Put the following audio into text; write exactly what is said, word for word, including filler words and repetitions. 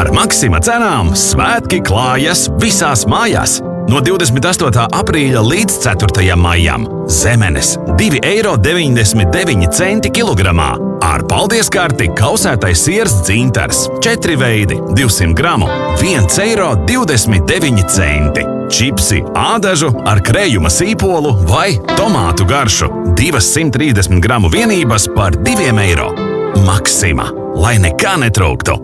Ar Maksima cenām svētki klājas visās mājās. No divdesmit astotā aprīļa līdz ceturtajam maijam zemenes divi eiro deviņdesmit deviņi centi kilogramā. Ar paldies karti kausētais siers dzintars četri veidi divsimt gramu viens eiro divdesmit deviņi centi. Čipsi ādažu ar krējuma sīpolu vai tomātu garšu divas simt trīsdesmit gramu vienības par diviem eiro. Maksima, lai nekā netrūktu.